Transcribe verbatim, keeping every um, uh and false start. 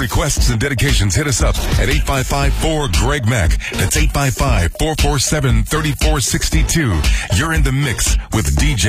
requests and dedications, hit us up at eight five five four Greg Mack. That's eight five five four four seven three four six two. You're in the mix with D J